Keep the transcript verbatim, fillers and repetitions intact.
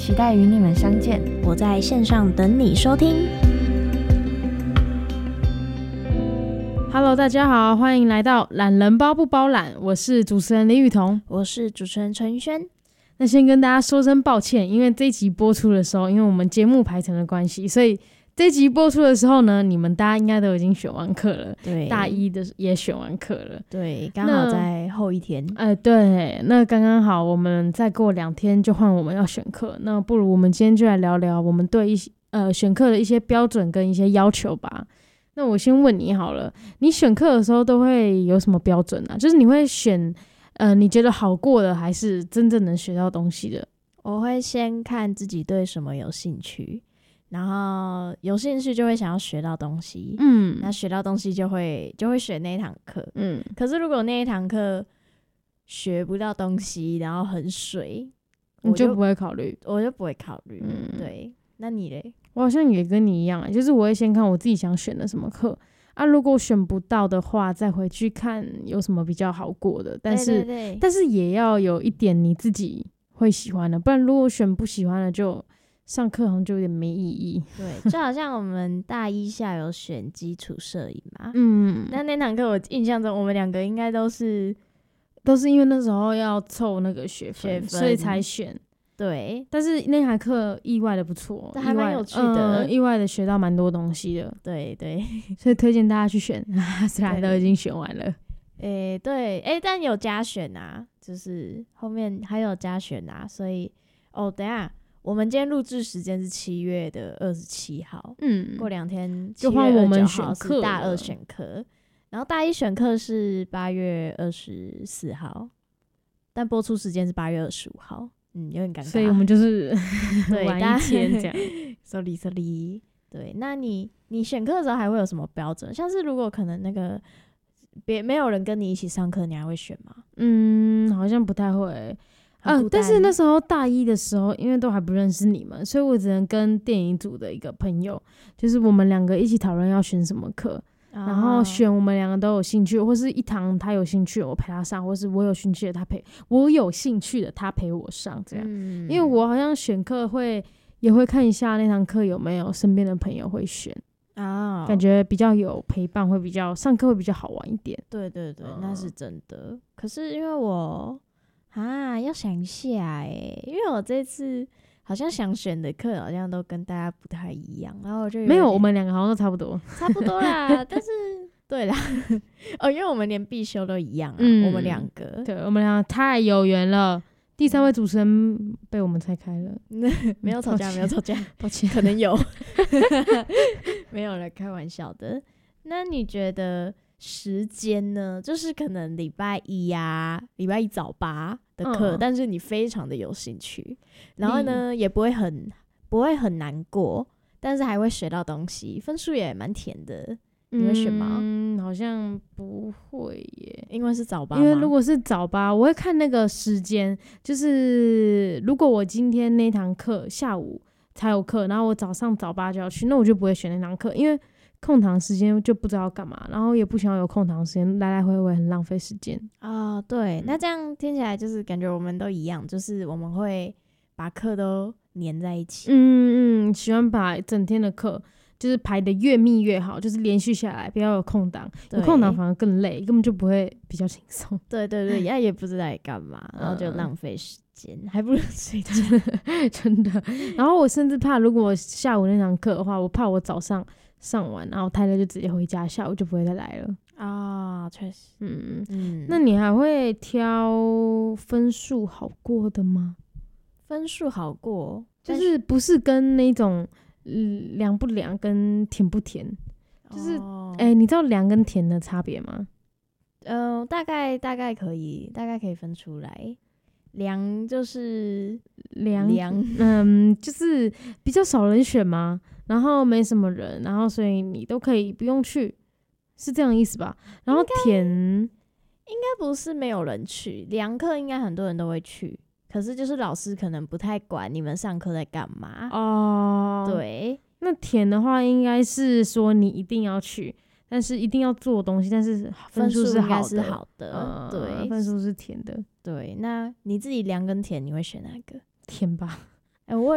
期待与你们相见。 我在线上等你收听。 Hello， 大家好，欢迎来到懒人包不包懒，我是主持人李雨桐， 我是主持人陈宇轩。 那先跟大家说声抱歉，因为这一集播出的时候，因为我们节目排程的关系，所以这一集播出的时候呢，你们大家应该都已经选完课了， 对， 大一的也选完课了， 对，刚好在后一天。 呃，对，那刚刚好，我们再过两天就换我们要选课，那不如我们今天就来聊聊我们对一些呃选课的一些标准跟一些要求吧。那我先问你好了，你选课的时候都会有什么标准啊？就是你会选呃你觉得好过的，还是真正能学到东西的？ 我会先看自己对什么有兴趣，然后有兴趣就会想要学到东西，嗯，那学到东西就会就会选那一堂课，嗯。可是如果那一堂课学不到东西，然后很水， 你就不会考虑， 我就不会考虑，嗯，对。那你嘞？ 我好像也跟你一样，就是我会先看我自己想选的什么课啊，如果选不到的话，再回去看有什么比较好过的。但是， 对对对， 但是也要有一点你自己会喜欢的，不然如果选不喜欢的，就上课好像就有点没意义。 对，就好像我们大一下有选基础摄影嘛，嗯，那那堂课我印象中我们两个应该都是都是因为那时候要凑那个学分，学分所以才选。对，但是那堂课意外的不错， 还蛮有趣的、 嗯，意外的学到蛮多东西的。 对对， 所以推荐大家去选，虽然都已经选完了。 诶、欸，对，诶、欸，但有加选啊，就是后面还有加选啊，所以哦，等一下，我们今天录制时间是七月的二十七号，嗯，过两天就换我们选课， 大二选课，然后大一选课是八月二十四号，但播出时间是八月二十五号。嗯，有点尴尬， 所以我们就是对晚一天这样。 sorry sorry， 对，那你你选课的时候还会有什么标准？像是如果可能那个别没有人跟你一起上课，你还会选吗？ 嗯，好像不太会、欸。啊，但是那时候大一的时候，因为都还不认识你们，所以我只能跟电影组的一个朋友，就是我们两个一起讨论要选什么课。然后选我们两个都有兴趣，或是一堂他有兴趣我陪他上，或是我有兴趣的他陪我有兴趣的他陪我上这样、嗯、因为我好像选课会也会看一下那堂课有没有身边的朋友会选啊，感觉比较有陪伴，会比较上课会比较好玩一点。 对对对、嗯、那是真的。可是因为我啊要想一下耶，因为我这次好像想选的课好像都跟大家不太一样，然后我就有没有，我们两个好像都差不多， 差不多啦。但是对啦，哦，因为我们连必修都一样啊，嗯、我们两个， 对我们两个太有缘了。第三位主持人被我们拆开了， 没有吵架，没有吵架， 抱歉， 可能有，没有了，开玩笑的。那你觉得时间呢？就是可能礼拜一呀、啊，礼拜一早八的课、嗯，但是你非常的有兴趣，然后呢也不会很不会很难过，但是还会学到东西，分数也蛮甜的。你会选吗？ 嗯，好像不会耶， 因为是早八吗。 因为如果是早八，我会看那个时间，就是如果我今天那堂课下午才有课，然后我早上早八就要去，那我就不会选那堂课，因为空堂时间就不知道干嘛，然后也不想要有空堂时间，来来回回很浪费时间啊、哦。对，那这样听起来就是感觉我们都一样，就是我们会把课都黏在一起。 嗯嗯，喜欢把整天的课就是排得越密越好，就是连续下来，不要有空档，有空档反而更累，根本就不会比较轻松。 对对对，也也不知道在干嘛，然后就浪费时间，还不如睡觉， 真的。然后我甚至怕，如果我下午那堂课的话，我怕我早上上完，然后太累就直接回家，下午就不会再来了啊。确实， 嗯嗯。那你还会挑分数好过的吗？ 分数好过， 就是不是跟那种嗯凉不凉跟甜不甜，就是哎、哦欸，你知道凉跟甜的差别吗？ 嗯、呃，大概大概可以，大概可以分出来。凉就是凉凉， 嗯，就是比较少人选嘛，然后没什么人，然后所以你都可以不用去，是这样的意思吧？然后甜应该不是没有人去，凉课应该很多人都会去，可是就是老师可能不太管你们上课在干嘛哦。对， 那甜的话应该是说你一定要去，但是一定要做东西，但是分数是好的， 是好的、呃，对， 分数是甜的。 对，那你自己凉跟甜，你会选哪个？ 甜吧。 哎、欸，我